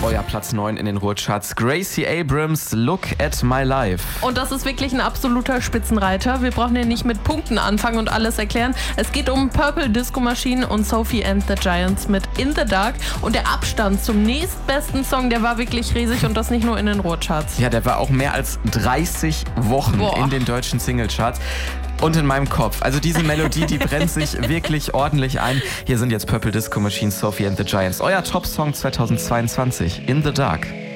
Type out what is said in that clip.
Euer Platz 9 in den Ruhrcharts. Gracie Abrams, Look at My Life. Und das ist wirklich ein absoluter Spitzenreiter. Wir brauchen hier nicht mit Punkten anfangen und alles erklären. Es geht um Purple Disco Machine und Sophie and the Giants mit In the Dark. Und der Abstand zum nächstbesten Song, der war wirklich riesig und das nicht nur in den Ruhrcharts. Ja, der war auch mehr als 30 Wochen in den deutschen Singlecharts. Und in meinem Kopf. Also diese Melodie, die brennt sich wirklich ordentlich ein. Hier sind jetzt Purple Disco Machine, Sophie and the Giants. Euer Top-Song 2022, In the Dark.